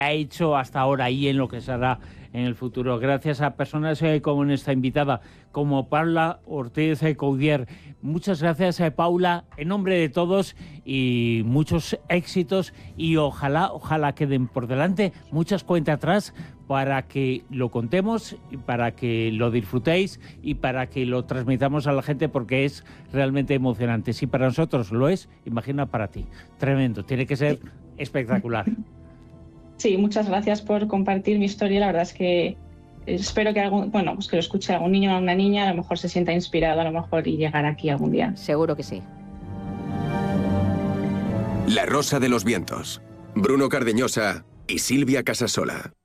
ha hecho hasta ahora y en lo que se hará en el futuro. Gracias a personas como nuestra invitada, como Paula Ortiz Coudier. Muchas gracias, Paula, en nombre de todos, y muchos éxitos, y ojalá queden por delante muchas cuentas atrás para que lo contemos, y para que lo disfrutéis y para que lo transmitamos a la gente, porque es realmente emocionante. Si para nosotros lo es, imagina para ti. Tremendo, tiene que ser espectacular. Sí, muchas gracias por compartir mi historia. La verdad es que espero que pues que lo escuche algún niño o una niña, a lo mejor se sienta inspirado, a lo mejor, y llegar aquí algún día. Seguro que sí. La Rosa de los Vientos. Bruno Cardeñosa y Silvia Casasola.